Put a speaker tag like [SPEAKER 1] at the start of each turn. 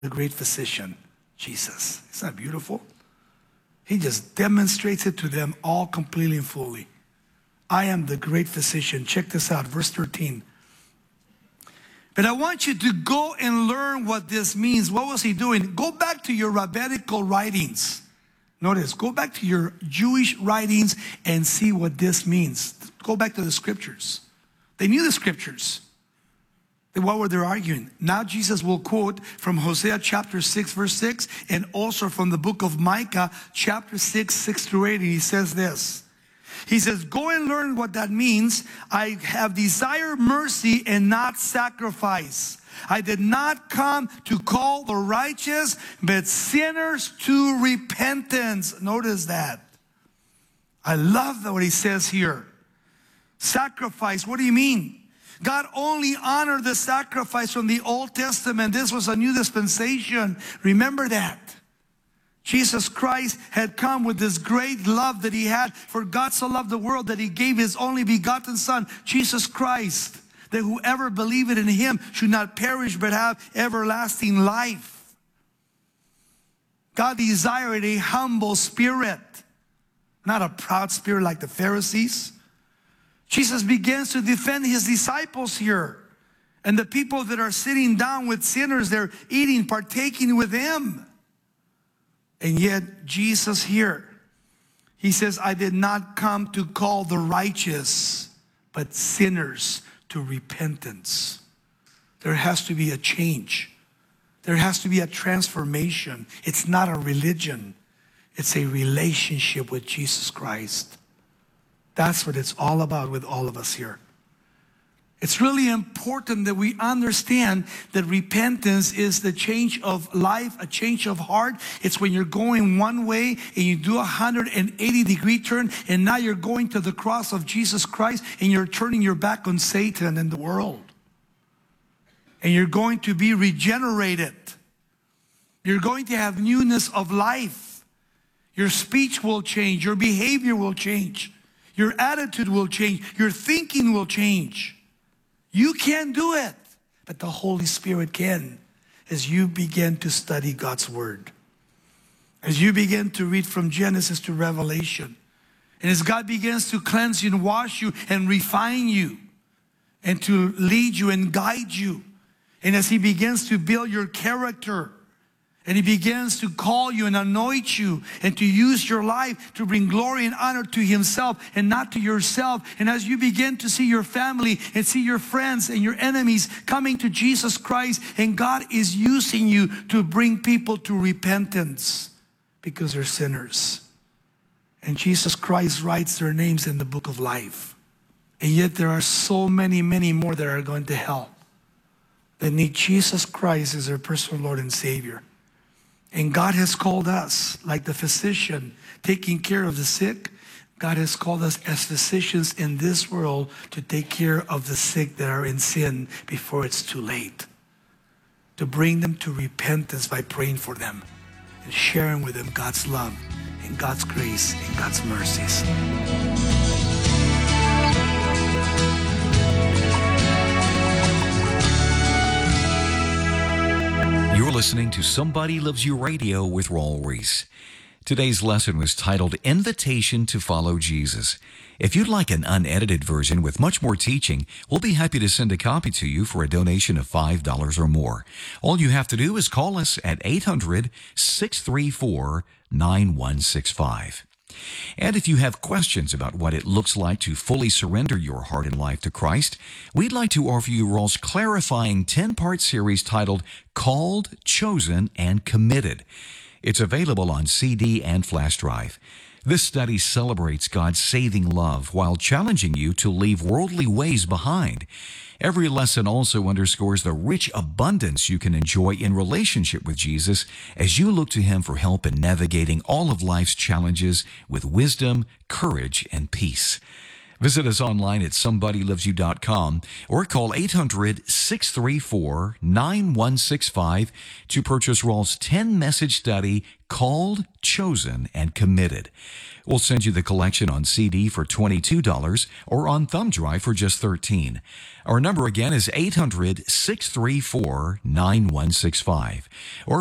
[SPEAKER 1] the great physician, Jesus. Isn't that beautiful? He just demonstrates it to them all completely and fully. I am the great physician. Check this out, verse 13. But I want you to go and learn what this means. What was he doing? Go back to your rabbinical writings. Notice, go back to your Jewish writings and see what this means. Go back to the scriptures. They knew the scriptures. What were they arguing? Now Jesus will quote from Hosea chapter 6, verse 6, and also from the book of Micah, chapter 6, 6 through 8. And he says this. He says, go and learn what that means. I have desired mercy and not sacrifice. I did not come to call the righteous, but sinners to repentance. Notice that. I love what he says here. Sacrifice, what do you mean? God only honored the sacrifice from the Old Testament. This was a new dispensation. Remember that. Jesus Christ had come with this great love that he had. For God so loved the world that he gave his only begotten Son, Jesus Christ, that whoever believeth in him should not perish but have everlasting life. God desired a humble spirit, not a proud spirit like the Pharisees. Jesus begins to defend his disciples here. And the people that are sitting down with sinners, they're eating, partaking with him. And yet Jesus here, he says, I did not come to call the righteous, but sinners to repentance. There has to be a change. There has to be a transformation. It's not a religion. It's a relationship with Jesus Christ. That's what it's all about with all of us here. It's really important that we understand that repentance is the change of life, a change of heart. It's when you're going one way and you do a 180-degree turn, and now you're going to the cross of Jesus Christ and you're turning your back on Satan and the world. And you're going to be regenerated. You're going to have newness of life. Your speech will change. Your behavior will change. Your attitude will change. Your thinking will change. You can't do it, but the Holy Spirit can, as you begin to study God's Word. As you begin to read from Genesis to Revelation. And as God begins to cleanse you and wash you and refine you and to lead you and guide you. And as he begins to build your character, and he begins to call you and anoint you and to use your life to bring glory and honor to himself and not to yourself. And as you begin to see your family and see your friends and your enemies coming to Jesus Christ, and God is using you to bring people to repentance because they're sinners. And Jesus Christ writes their names in the book of life. And yet there are so many, many more that are going to hell that need Jesus Christ as their personal Lord and Savior. And God has called us, like the physician taking care of the sick. God has called us as physicians in this world to take care of the sick that are in sin before it's too late. To bring them to repentance by praying for them and sharing with them God's love and God's grace and God's mercies.
[SPEAKER 2] You're listening to Somebody Loves You Radio with Raul Ries. Today's lesson was titled Invitation to Follow Jesus. If you'd like an unedited version with much more teaching, we'll be happy to send a copy to you for a donation of $5 or more. All you have to do is call us at 800-634-9165. And if you have questions about what it looks like to fully surrender your heart and life to Christ, we'd like to offer you Raul's clarifying 10-part series titled Called, Chosen, and Committed. It's available on CD and flash drive. This study celebrates God's saving love while challenging you to leave worldly ways behind. Every lesson also underscores the rich abundance you can enjoy in relationship with Jesus as you look to him for help in navigating all of life's challenges with wisdom, courage, and peace. Visit us online at somebodylovesyou.com or call 800-634-9165 to purchase Rawls' 10-message study, Called, Chosen, and Committed. We'll send you the collection on CD for $22 or on thumb drive for just $13. Our number again is 800-634-9165. Or